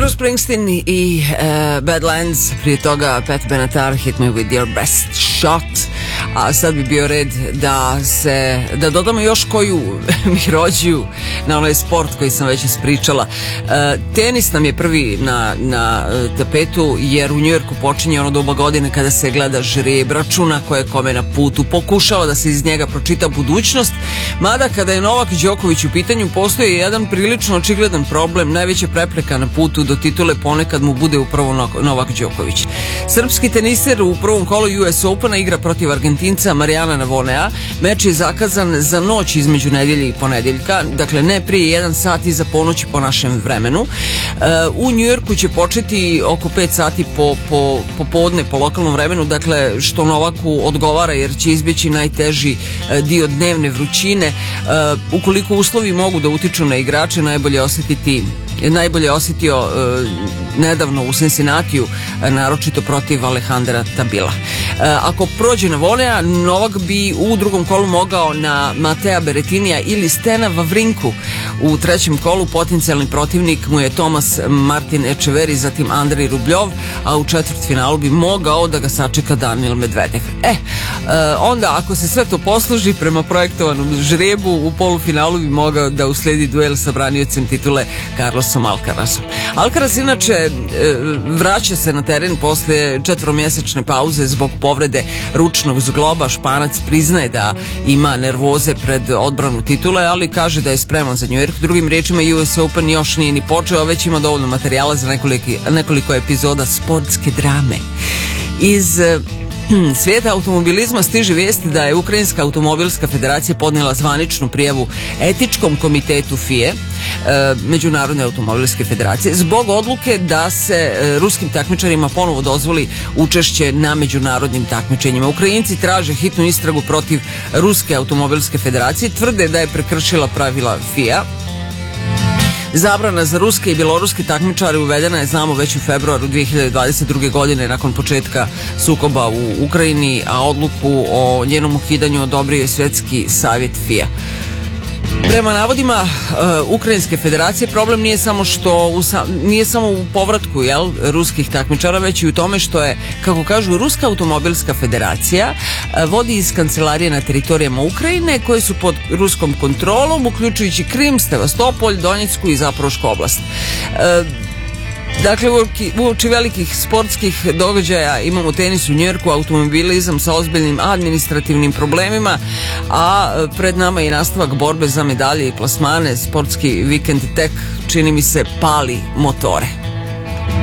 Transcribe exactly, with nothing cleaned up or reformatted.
Bruce Springsteen i uh, Badlands, prije toga Pat Benatar, Hit Me With Your Best Shot. A sad bi bio red da se da dodamo još koju mirođiju na onaj sport koji sam već ispričala. E, tenis nam je prvi na, na tapetu, jer u Njujorku počinje ono doba godine kada se gleda žreb, računa ko je kome na putu, pokušava da se iz njega pročita budućnost, mada kada je Novak Đoković u pitanju postoji jedan prilično očigledan problem. Najveća prepreka na putu do titule ponekad mu bude upravo Novak Đoković. Srpski teniser u prvom kolu U S Opena igra protiv Argentinca Marijana Navonea. Meč je zakazan za noć između nedelje i ponedeljka, dakle ne prije jedan sat iza ponoći po našem vremenu. Uh, u Njujorku će početi oko pet sati po, po, popodne po lokalnom vremenu, dakle što Novaku odgovara, jer će izbjeći najteži uh, dio dnevne vrućine. Uh, ukoliko uslovi mogu da utiču na igrače, najbolje osjetiti najbolje osjetio uh, nedavno u Cincinnatiju, uh, naročito protiv Alejandra Tabila. Uh, ako prođe Navonea, Novak bi u drugom kolu mogao na Matea Beretinija ili Stena Vavrinku. U trećem kolu potencijalni protivnik mu je Tomas Martin Ečeveri, zatim Andrej Rubljov, a u četvrtfinalu bi mogao da ga sačeka Daniil Medvedev. E, uh, onda ako se sve to posluži prema projektovanom žrebu, u polufinalu bi mogao da usledi duel sa braniocem titule Carlosom Alcarazom. Alcaraz inače e, vraća se na teren posle četvoromjesečne pauze zbog povrede ručnog zgloba. Španac priznaje da ima nervoze pred odbranu titule, ali kaže da je spreman za New York. Drugim riječima, U S Open još nije ni počeo, već ima dovoljno materijala za nekoliko, nekoliko epizoda sportske drame. Iz svijeta automobilizma stiže vijesti da je Ukrajinska automobilska federacija podnijela zvaničnu prijavu etičkom komitetu F I E, Međunarodne automobilske federacije, zbog odluke da se ruskim takmičarima ponovo dozvoli učešće na međunarodnim takmičenjima. Ukrajinci traže hitnu istragu protiv Ruske automobilske federacije, tvrde da je prekršila pravila F I A. Zabrana za ruske i bjeloruske takmičare uvedena je, znamo, već u februaru dvije hiljade dvadeset druge. godine nakon početka sukoba u Ukrajini, a odluku o njenom ukidanju odobrio je Svjetski savjet F I A. Prema navodima uh, Ukrajinske federacije, problem nije samo što u, nije samo u povratku jel, ruskih takmičara, već i u tome što je, kako kažu, Ruska automobilska federacija uh, vodi iz kancelarije na teritorijama Ukrajine koje su pod ruskom kontrolom, uključujući Krim, Sevastopolj, Donjecku i Zaporošku oblast. Uh, Dakle, uoči velikih sportskih događaja imamo tenis u Njujorku, automobilizam sa ozbiljnim administrativnim problemima, a pred nama je nastavak borbe za medalje i plasmane. Sportski vikend tek, čini mi se, pali motore.